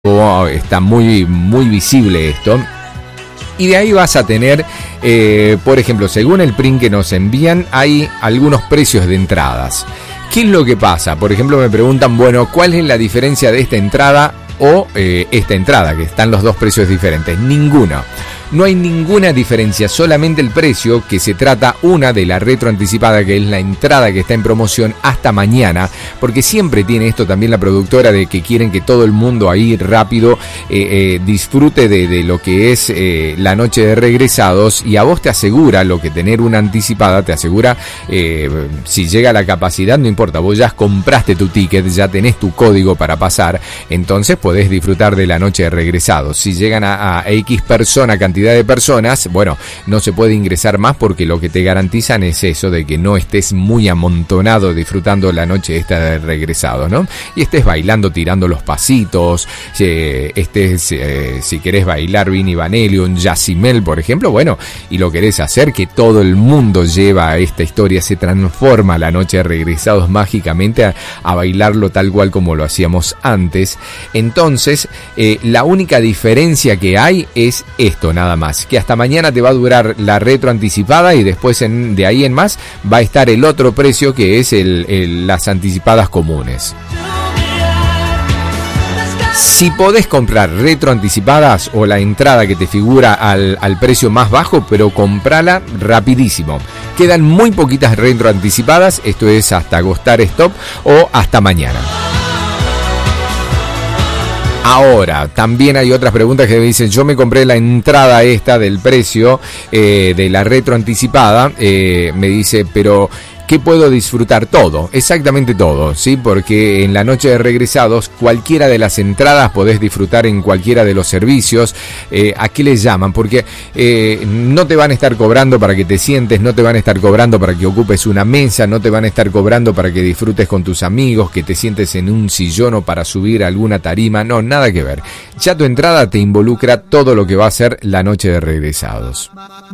está muy, muy visible esto. Y de ahí vas a tener, por ejemplo, según el print que nos envían, hay algunos precios de entradas. ¿Qué es lo que pasa? Por ejemplo, me preguntan, bueno, ¿cuál es la diferencia de esta entrada o esta entrada? Que están los dos precios diferentes. Ninguna. No hay ninguna diferencia, solamente el precio, que se trata una de la retroanticipada, que es la entrada que está en promoción hasta mañana, porque siempre tiene esto también la productora de que quieren que todo el mundo ahí rápido disfrute de lo que es la noche de regresados, y a vos te asegura lo que tener una anticipada, te asegura si llega la capacidad, no importa, vos ya compraste tu ticket, ya tenés tu código para pasar, entonces podés disfrutar de la noche de regresados. Si llegan a X persona, cantidad de personas, bueno, no se puede ingresar más, porque lo que te garantizan es eso, de que no estés muy amontonado disfrutando la noche esta de regresados, ¿no? Y estés bailando, tirando los pasitos, si querés bailar Vinny Vanelli, un Yacimel, por ejemplo, bueno, y lo querés hacer, que todo el mundo lleva a esta historia, se transforma la noche de regresados mágicamente a bailarlo tal cual como lo hacíamos antes. Entonces, la única diferencia que hay es esto, nada más, que hasta mañana te va a durar la retro anticipada, y después de ahí en más va a estar el otro precio, que es las anticipadas comunes. Si podés comprar retro anticipadas o la entrada que te figura al precio más bajo, pero comprala rapidísimo. Quedan muy poquitas retro anticipadas, esto es hasta agotar stock o hasta mañana. Ahora, también hay otras preguntas que me dicen, yo me compré la entrada esta del precio de la retro anticipada, me dice, pero ¿qué puedo disfrutar? Todo, exactamente todo, ¿sí? Porque en la noche de regresados, cualquiera de las entradas podés disfrutar en cualquiera de los servicios. ¿A qué les llaman? Porque no te van a estar cobrando para que te sientes, no te van a estar cobrando para que ocupes una mesa, no te van a estar cobrando para que disfrutes con tus amigos, que te sientes en un sillón o para subir a alguna tarima, no, nada que ver. Ya tu entrada te involucra todo lo que va a ser la noche de regresados.